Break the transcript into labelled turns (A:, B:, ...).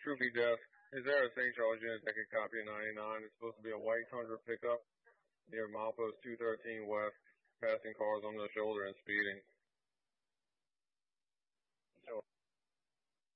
A: Troopy Desk. Is there a St. Charles unit that can copy a 99? It's supposed to be a white Tundra pickup near milepost 213 West, passing cars on the shoulder and speeding.